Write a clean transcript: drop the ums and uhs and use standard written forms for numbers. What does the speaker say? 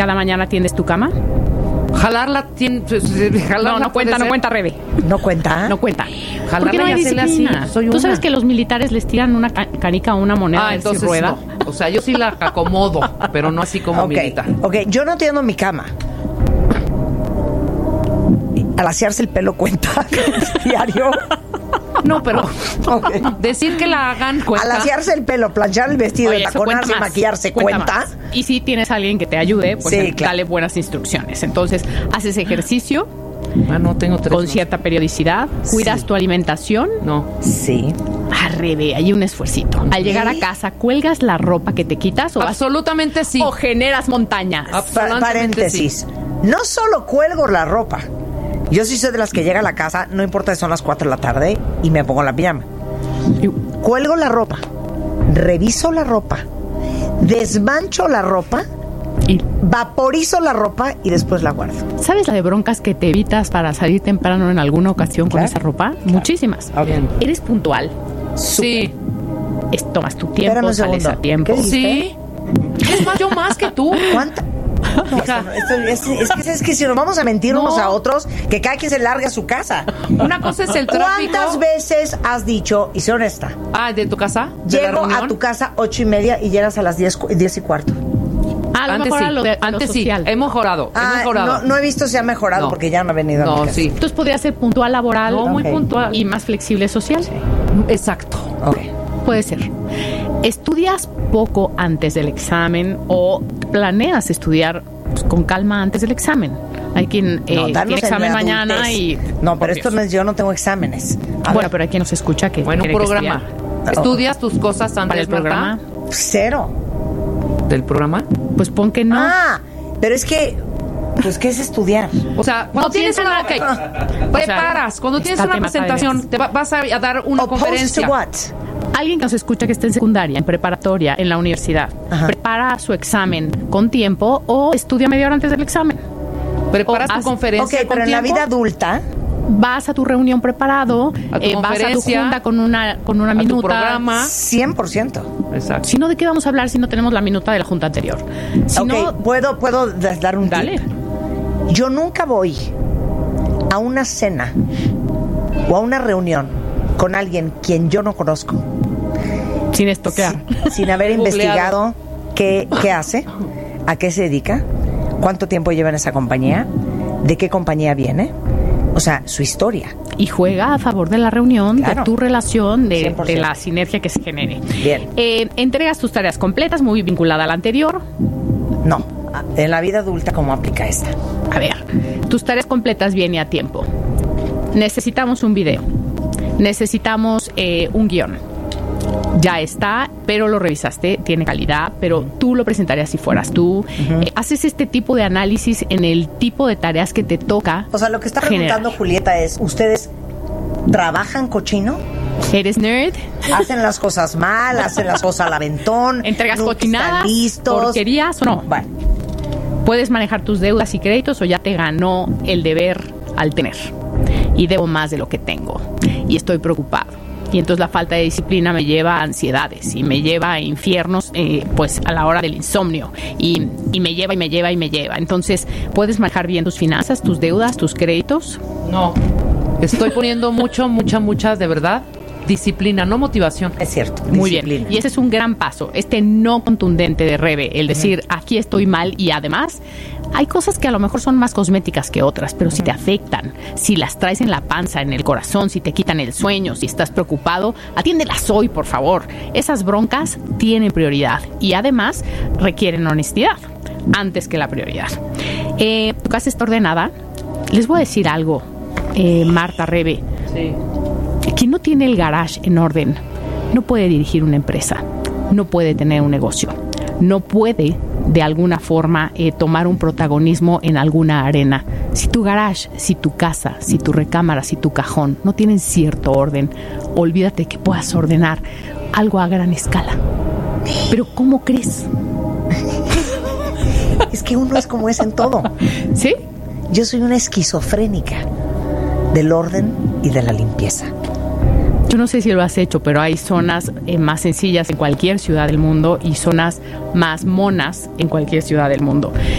¿Cada mañana tiendes tu cama? Jalarla No cuenta, Rebe. ¿No cuenta? No cuenta. Jalarla Porque no hay y hacerle disciplina. así. Tú sabes que los militares les tiran una canica o una moneda a ver si entonces rueda. no. O sea, yo sí la acomodo, pero no así como militar. Ok, yo no tiendo mi cama. Al asearse el pelo cuenta diario. No, pero decir que la hagan cuenta. Al asearse el pelo, planchar el vestido, Oye, eso taconarse y cuenta más, maquillarse, ¿cuenta? más. Y si tienes a alguien que te ayude, pues Sí, claro. dale buenas instrucciones. Entonces, haces ejercicio No tengo 3. con cierta periodicidad, cuidas tu alimentación. No. Sí. Rebe, hay un esfuercito. Al llegar a casa, ¿cuelgas la ropa que te quitas Absolutamente sí. o generas montañas? Paréntesis. Sí. No solo cuelgo la ropa. Yo sí soy de las que llega a la casa, no importa si son las 4 de la tarde, y me pongo la pijama. Cuelgo la ropa, reviso la ropa, desmancho la ropa, Y vaporizo la ropa y después la guardo. ¿sabes la de broncas que te evitas para salir temprano en alguna ocasión con Claro. esa ropa? Muchísimas. Bien. Eres puntual. Sí. Tomas tu tiempo, Espérame un sales segundo. a tiempo. ¿Qué Sí. Es más, yo más que tú. ¿Cuánta? No, Hija. es que si nos vamos a mentir unos a otros, que cada quien se largue a su casa. Una cosa es el tráfico. ¿Cuántas veces has dicho, y sé honesta, ¿de tu casa? ¿De la llego reunión? a tu casa 8:30 y llegas a las 10:15? A lo Antes mejor sí. a lo Antes sí. social. Hemos mejorado. No he visto si ha mejorado No. porque ya no ha venido a mi No, casa. sí. Entonces podría ser puntual laboral, No, muy Ok. puntual. y más flexible social. Exacto. Ok. Puede ser. ¿Estudias poco antes del examen o planeas estudiar con calma antes del examen? Hay quien No, tiene danos en examen la mañana adultez. y... No, pero Por esto Dios. no es, yo no tengo exámenes. A Bueno, ver, pero hay quien nos escucha que Bueno, un quiere que programa. estudiar. ¿Estudias tus cosas antes, Para el programa, Marta? cero. ¿Del programa? pues pon que no. Pero es que, pues, ¿qué es estudiar? O sea, cuando tienes piensa una... en preparas. Cuando tienes esta una tema presentación, vas a dar una Opposed conferencia. to what? Alguien que nos escucha que esté en secundaria, en preparatoria, en la universidad, Ajá. ¿prepara su examen con tiempo o estudia media hora antes del examen? Preparas O tu haz- conferencia Ok, con pero en la tiempo. vida adulta, Vas a tu reunión preparado, A tu vas a tu conferencia, junta con una tu minuta. programa. 100%. Exacto. Si no, ¿de qué vamos a hablar si no tenemos la minuta de la junta anterior? Si Ok, no, ¿puedo dar un dale. tip? Yo nunca voy a una cena o a una reunión con alguien quien yo no conozco Sin estoquear. sin haber investigado qué hace, a qué se dedica, cuánto tiempo lleva en esa compañía, de qué compañía viene, o sea, su historia. Y juega a favor de la reunión, Claro. de tu relación, de 100%. la sinergia que se genere. Bien. Entregas tus tareas completas, muy vinculada a la anterior. No, en la vida adulta, ¿cómo aplica esta? A ver, tus tareas completas viene a tiempo. Necesitamos un video. Necesitamos un guión. Ya está, pero lo revisaste, tiene calidad, pero tú lo presentarías si fueras tú. Haces este tipo de análisis en el tipo de tareas que te toca. O sea, lo que está generar. preguntando Julieta es, ¿ustedes trabajan cochino? ¿Eres nerd? ¿Hacen las cosas mal? ¿Hacen las cosas al aventón? ¿Entregas ¿Nunca cochinadas? están listos? ¿Porquerías o no? Bueno, ¿Puedes manejar tus deudas y créditos o ya te ganó el deber al tener? Y debo más de lo que tengo. Y estoy preocupado. Y entonces la falta de disciplina me lleva a ansiedades y me lleva a infiernos, pues a la hora del insomnio. Y me lleva. Entonces, ¿puedes manejar bien tus finanzas, tus deudas, tus créditos? No. Estoy poniendo mucha, de verdad, disciplina, no motivación. es cierto. Muy disciplina. bien. Y ese es un gran paso. Este no contundente de Rebe, el decir, aquí estoy mal y además hay cosas que a lo mejor son más cosméticas que otras, pero si te afectan, si las traes en la panza, en el corazón, si te quitan el sueño, si estás preocupado, atiéndelas hoy, por favor. Esas broncas tienen prioridad y además requieren honestidad antes que la prioridad. Tu casa está ordenada. Les voy a decir algo, Marta, Rebe. Sí. Quien no tiene el garage en orden no puede dirigir una empresa, no puede tener un negocio, no puede de alguna forma tomar un protagonismo en alguna arena. Si tu garage, si tu casa, si tu recámara, si tu cajón no tienen cierto orden, olvídate que puedas ordenar algo a gran escala. Pero ¿cómo crees? Es que uno es como es en todo. ¿Sí? Yo soy una esquizofrénica del orden y de la limpieza. Yo no sé si lo has hecho, pero hay zonas más sencillas en cualquier ciudad del mundo y zonas más monas en cualquier ciudad del mundo.